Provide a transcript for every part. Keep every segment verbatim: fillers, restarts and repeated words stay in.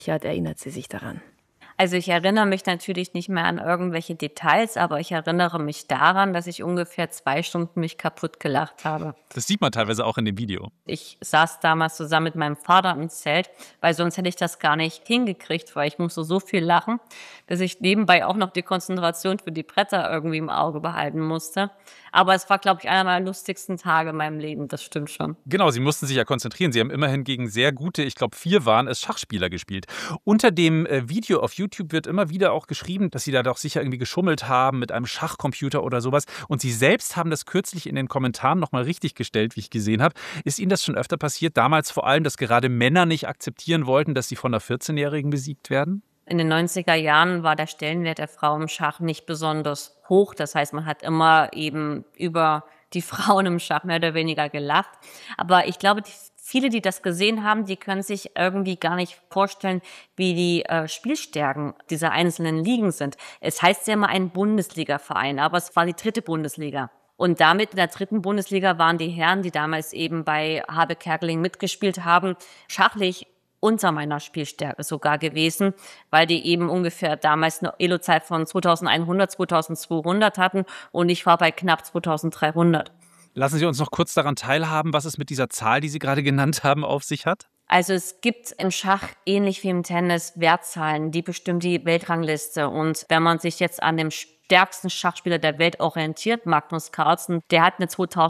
Ja, erinnert sie sich daran? Also ich erinnere mich natürlich nicht mehr an irgendwelche Details, aber ich erinnere mich daran, dass ich ungefähr zwei Stunden mich kaputt gelacht habe. Das sieht man teilweise auch in dem Video. Ich saß damals zusammen mit meinem Vater im Zelt, weil sonst hätte ich das gar nicht hingekriegt, weil ich musste so viel lachen, dass ich nebenbei auch noch die Konzentration für die Bretter irgendwie im Auge behalten musste. Aber es war, glaube ich, einer meiner lustigsten Tage in meinem Leben, das stimmt schon. Genau, Sie mussten sich ja konzentrieren. Sie haben immerhin gegen sehr gute, ich glaube vier waren es, Schachspieler gespielt. Unter dem äh, Video auf YouTube wird immer wieder auch geschrieben, dass Sie da doch sicher irgendwie geschummelt haben mit einem Schachcomputer oder sowas. Und Sie selbst haben das kürzlich in den Kommentaren nochmal richtig gestellt, wie ich gesehen habe. Ist Ihnen das schon öfter passiert? Damals vor allem, dass gerade Männer nicht akzeptieren wollten, dass sie von einer vierzehnjährigen besiegt werden? In den neunziger Jahren war der Stellenwert der Frau im Schach nicht besonders hoch. Das heißt, man hat immer eben über die Frauen im Schach mehr oder weniger gelacht. Aber ich glaube, die, viele, die das gesehen haben, die können sich irgendwie gar nicht vorstellen, wie die äh, Spielstärken dieser einzelnen Ligen sind. Es heißt ja immer ein Bundesliga-Verein, aber es war die dritte Bundesliga. Und damit in der dritten Bundesliga waren die Herren, die damals eben bei Habe Kerkeling mitgespielt haben, schachlich unter meiner Spielstärke sogar gewesen, weil die eben ungefähr damals eine Elo-Zeit von zweitausendeinhundert, zweitausendzweihundert hatten und ich war bei knapp zweitausenddreihundert. Lassen Sie uns noch kurz daran teilhaben, was es mit dieser Zahl, die Sie gerade genannt haben, auf sich hat? Also es gibt im Schach ähnlich wie im Tennis Wertzahlen, die bestimmen die Weltrangliste. Und wenn man sich jetzt an dem stärksten Schachspieler der Welt orientiert, Magnus Carlsen, der hat eine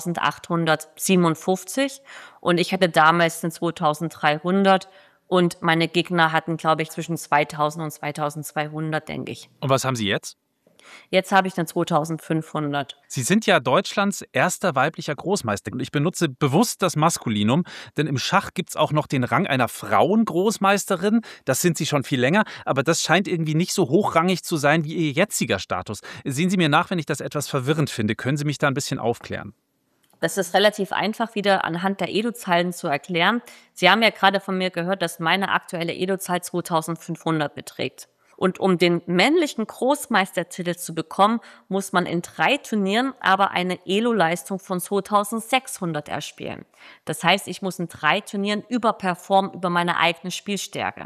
zweitausendachthundertsiebenundfünfzig und ich hatte damals eine zweitausenddreihundert. Und meine Gegner hatten, glaube ich, zwischen zweitausend und zweitausendzweihundert, denke ich. Und was haben Sie jetzt? Jetzt habe ich eine zweitausendfünfhundert. Sie sind ja Deutschlands erster weiblicher Großmeister. Und ich benutze bewusst das Maskulinum, denn im Schach gibt es auch noch den Rang einer Frauengroßmeisterin. Das sind Sie schon viel länger, aber das scheint irgendwie nicht so hochrangig zu sein wie Ihr jetziger Status. Sehen Sie mir nach, wenn ich das etwas verwirrend finde. Können Sie mich da ein bisschen aufklären? Das ist relativ einfach wieder anhand der Edo-Zahlen zu erklären. Sie haben ja gerade von mir gehört, dass meine aktuelle Edo-Zahl zweitausendfünfhundert beträgt. Und um den männlichen Großmeistertitel zu bekommen, muss man in drei Turnieren aber eine Elo-Leistung von zweitausendsechshundert erspielen. Das heißt, ich muss in drei Turnieren überperformen über meine eigene Spielstärke.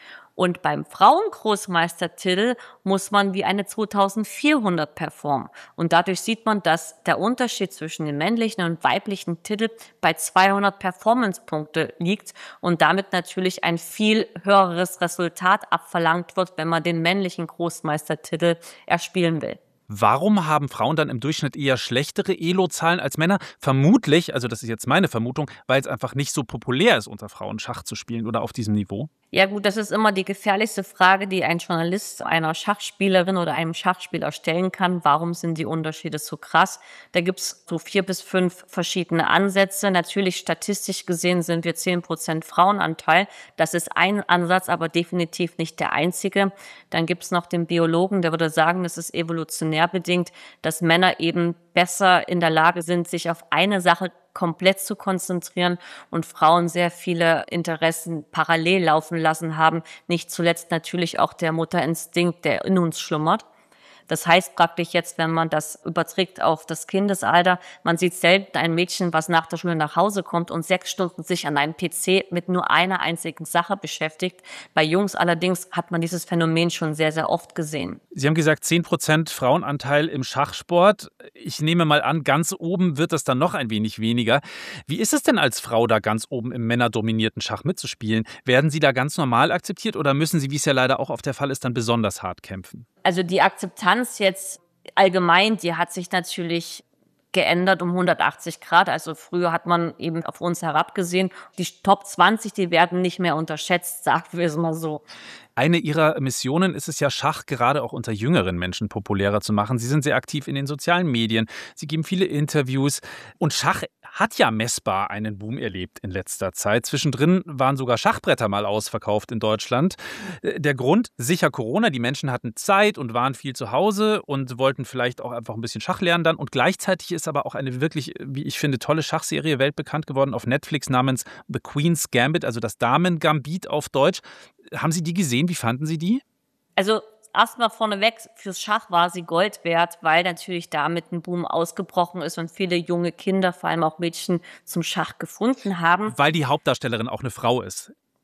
Und beim Frauengroßmeistertitel muss man wie eine zweitausendvierhundert performen. Und dadurch sieht man, dass der Unterschied zwischen dem männlichen und weiblichen Titel bei zweihundert Performance-Punkte liegt und damit natürlich ein viel höheres Resultat abverlangt wird, wenn man den männlichen Großmeistertitel erspielen will. Warum haben Frauen dann im Durchschnitt eher schlechtere Elo-Zahlen als Männer? Vermutlich, also das ist jetzt meine Vermutung, weil es einfach nicht so populär ist, unter Frauen Schach zu spielen oder auf diesem Niveau. Ja gut, das ist immer die gefährlichste Frage, die ein Journalist einer Schachspielerin oder einem Schachspieler stellen kann. Warum sind die Unterschiede so krass? Da gibt's so vier bis fünf verschiedene Ansätze. Natürlich statistisch gesehen sind wir zehn Prozent Frauenanteil. Das ist ein Ansatz, aber definitiv nicht der einzige. Dann gibt's noch den Biologen, der würde sagen, das ist evolutionär bedingt, dass Männer eben besser in der Lage sind, sich auf eine Sache komplett zu konzentrieren und Frauen sehr viele Interessen parallel laufen lassen haben. Nicht zuletzt natürlich auch der Mutterinstinkt, der in uns schlummert. Das heißt praktisch jetzt, wenn man das überträgt auf das Kindesalter, man sieht selten ein Mädchen, was nach der Schule nach Hause kommt und sechs Stunden sich an einem P C mit nur einer einzigen Sache beschäftigt. Bei Jungs allerdings hat man dieses Phänomen schon sehr, sehr oft gesehen. Sie haben gesagt, zehn Prozent Frauenanteil im Schachsport. Ich nehme mal an, ganz oben wird das dann noch ein wenig weniger. Wie ist es denn als Frau, da ganz oben im männerdominierten Schach mitzuspielen? Werden Sie da ganz normal akzeptiert oder müssen Sie, wie es ja leider auch oft der Fall ist, dann besonders hart kämpfen? Also die Akzeptanz jetzt allgemein, die hat sich natürlich geändert um hundertachtzig Grad. Also früher hat man eben auf uns herabgesehen. Die Top zwanzig, die werden nicht mehr unterschätzt, sagen wir es mal so. Eine Ihrer Missionen ist es ja, Schach gerade auch unter jüngeren Menschen populärer zu machen. Sie sind sehr aktiv in den sozialen Medien. Sie geben viele Interviews. Und Schach hat ja messbar einen Boom erlebt in letzter Zeit. Zwischendrin waren sogar Schachbretter mal ausverkauft in Deutschland. Der Grund, sicher Corona. Die Menschen hatten Zeit und waren viel zu Hause und wollten vielleicht auch einfach ein bisschen Schach lernen dann. Und gleichzeitig ist aber auch eine wirklich, wie ich finde, tolle Schachserie weltbekannt geworden auf Netflix namens The Queen's Gambit, also das Damen-Gambit auf Deutsch. Haben Sie die gesehen? Wie fanden Sie die? Also erstmal vorneweg, fürs Schach war sie Gold wert, weil natürlich damit ein Boom ausgebrochen ist und viele junge Kinder, vor allem auch Mädchen, zum Schach gefunden haben. Weil die Hauptdarstellerin auch eine Frau ist.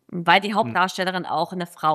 weil die Hm. Hauptdarstellerin auch eine Frau